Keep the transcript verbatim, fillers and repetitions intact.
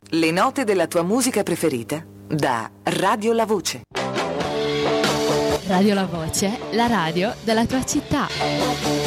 Le note della tua musica preferita da Radio La Voce. Radio La Voce, la radio della tua città.